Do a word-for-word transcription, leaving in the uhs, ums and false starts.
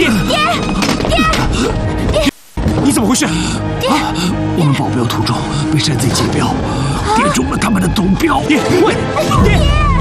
爹，爹，爹，爹，你怎么回事？ 爹，我们保镖途中被山贼劫镖，跌中了他们的毒镖。 爹，喂，爹。